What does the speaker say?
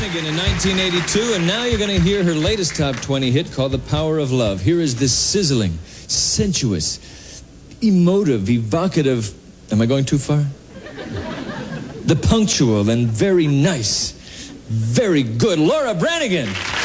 Branigan in 1982, and now you're going to hear her latest top 20 hit called The Power of Love. Here is this sizzling, sensuous, emotive, evocative, am I going too far? The punctual and very nice, very good Laura Branigan.